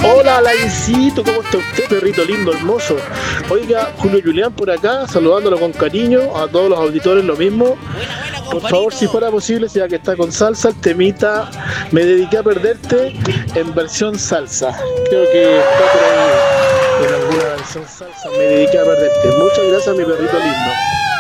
Hola, Laicito, ¿cómo está usted, perrito lindo, hermoso? Oiga, Julio Julián por acá, saludándolo con cariño, a todos los auditores lo mismo. Buena, buena, Por favor, si compadrito. fuera posible, ya que está con salsa, el temita Me dediqué a perderte en versión salsa. Creo que está por ahí en alguna versión salsa, Me dediqué a perderte. Muchas gracias, mi perrito lindo.